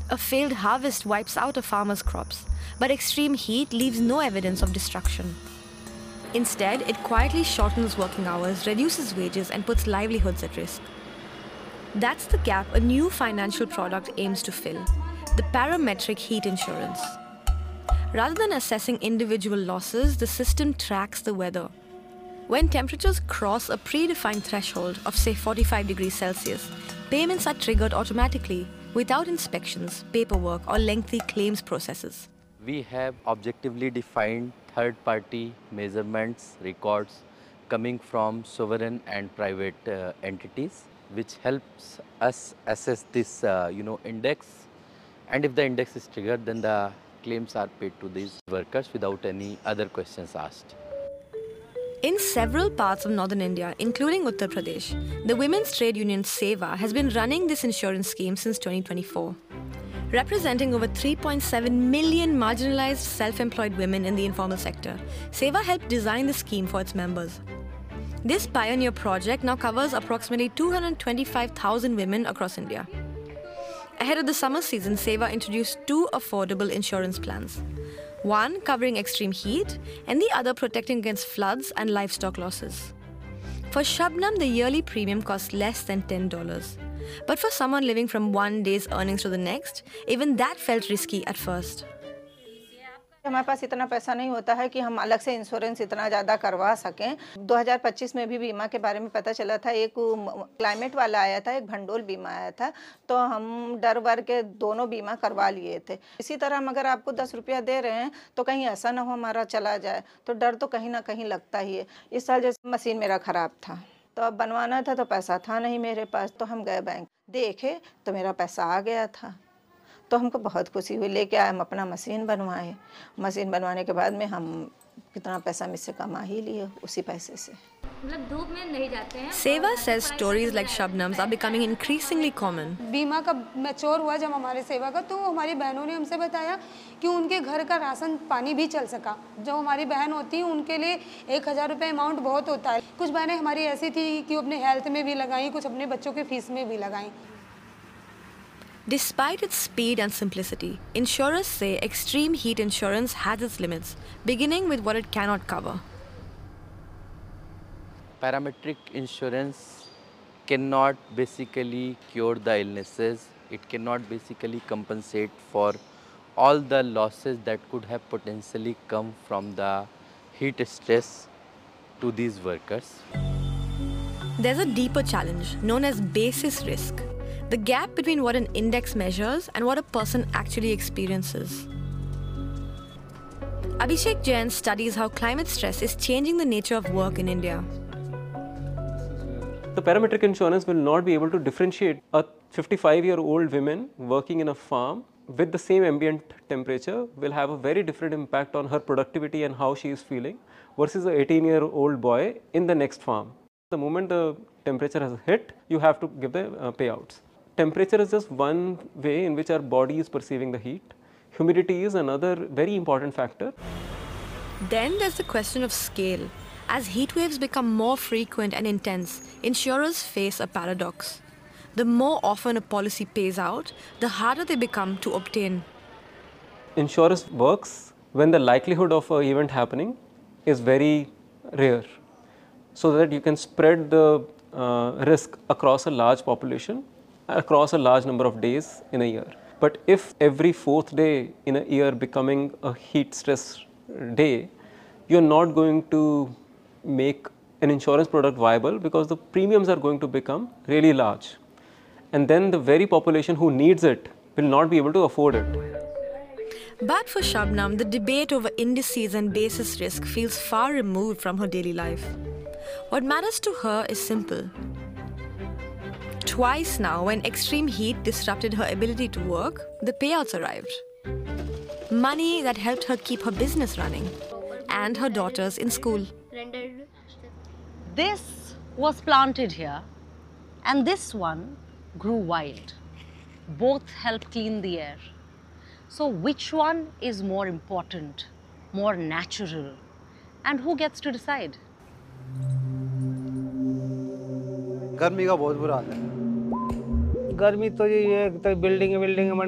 A failed harvest wipes out a farmer's crops, but extreme heat leaves no evidence of destruction. Instead, it quietly shortens working hours, reduces wages, and puts livelihoods at risk. That's the gap a new financial product aims to fill: the parametric heat insurance. Rather than assessing individual losses, the system tracks the weather. When temperatures cross a predefined threshold of, say, 45 degrees Celsius, payments are triggered automatically without inspections, paperwork, or lengthy claims processes. We have objectively defined third-party measurements records coming from sovereign and private entities, which helps us assess this index. And if the index is triggered, then the claims are paid to these workers without any other questions asked. In several parts of northern India, including Uttar Pradesh, the women's trade union Seva has been running this insurance scheme since 2024. Representing over 3.7 million marginalized self-employed women in the informal sector, Seva helped design the scheme for its members. This pioneer project now covers approximately 225,000 women across India. Ahead of the summer season, Seva introduced two affordable insurance plans. One covering extreme heat and the other protecting against floods and livestock losses. For Shabnam, the yearly premium costs less than $10. But for someone living from one day's earnings to the next, even that felt risky at first. हमारे पास इतना पैसा नहीं होता है कि हम अलग से इंश्योरेंस इतना ज़्यादा करवा सकें। 2025 में भी बीमा के बारे में पता चला था, एक क्लाइमेट वाला आया था, एक भंडोल बीमा आया था, तो हम डर वर के दोनों बीमा करवा लिए थे। इसी तरह हम अगर आपको 10 रुपया दे रहे हैं तो कहीं ऐसा ना हो हमारा चला जाए, तो डर तो कहीं ना कहीं लगता ही है। इस साल जैसे मशीन मेरा ख़राब था, तो अब बनवाना था तो पैसा था नहीं मेरे पास, तो हम गए बैंक, देखे तो मेरा पैसा आ गया था, तो हमको बहुत खुशी हुई। लेके आए, हम अपना मशीन बनवाए। मशीन बनवाने के बाद में हम कितना पैसा मुझसे कमा ही लिए उसी पैसे से। मतलब धूप में नहीं जाते हैं। Seva says stories like Shabnam's are becoming increasingly common. बीमा का मैच्योर हुआ जब हमारे सेवा का, तो हमारी बहनों ने हमसे बताया कि उनके घर का राशन पानी भी चल सका। जो हमारी बहन होती है उनके लिए 1000 रुपये अमाउंट बहुत होता है। कुछ बहनें हमारी ऐसी थी कि अपने हेल्थ में भी लगाई, कुछ अपने बच्चों के फीस में भी लगाई। Despite its speed and simplicity, insurers say extreme heat insurance has its limits, beginning with what it cannot cover. Parametric insurance cannot basically cure the illnesses. It cannot basically compensate for all the losses that could have potentially come from the heat stress to these workers. There's a deeper challenge known as basis risk, the gap between what an index measures and what a person actually experiences. Abhishek Jain studies how climate stress is changing the nature of work in India. The parametric insurance will not be able to differentiate a 55-year-old woman working in a farm with the same ambient temperature will have a very different impact on her productivity and how she is feeling versus an 18-year-old boy in the next farm. The moment the temperature has hit, you have to give the payouts. Temperature is just one way in which our body is perceiving the heat. Humidity is another very important factor. Then there's the question of scale. As heat waves become more frequent and intense, insurers face a paradox. The more often a policy pays out, the harder they become to obtain. Insurance works when the likelihood of an event happening is very rare, so that you can spread the risk across a large population, across a large number of days in a year. But if every fourth day in a year becoming a heat stress day, you're not going to make an insurance product viable because the premiums are going to become really large. And then the very population who needs it will not be able to afford it. But for Shabnam, the debate over indices and basis risk feels far removed from her daily life. What matters to her is simple. Twice now, when extreme heat disrupted her ability to work, the payouts arrived. Money that helped her keep her business running and her daughters in school. This was planted here, and this one grew wild. Both help clean the air. So which one is more important, more natural, and who gets to decide? गर्मी का बहुत बुरा हाल है। गर्मी तो ये है, building